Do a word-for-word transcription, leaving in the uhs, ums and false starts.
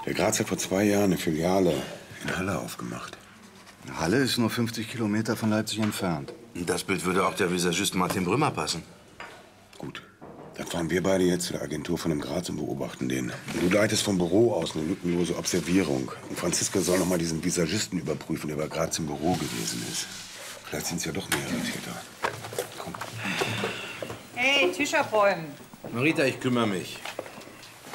Der Graz hat vor zwei Jahren eine Filiale in Halle aufgemacht. Halle ist nur fünfzig Kilometer von Leipzig entfernt. Das Bild würde auch der Visagist Martin Brümmer passen. Gut. Dann fahren wir beide jetzt zu der Agentur von dem Graz und beobachten den. Und du leitest vom Büro aus eine lückenlose Observierung. Und Franziska soll noch mal diesen Visagisten überprüfen, der bei Graz im Büro gewesen ist. Vielleicht sind es ja doch mehrere Täter. Komm. Hey, Tisch abräumen. Marita, ich kümmere mich.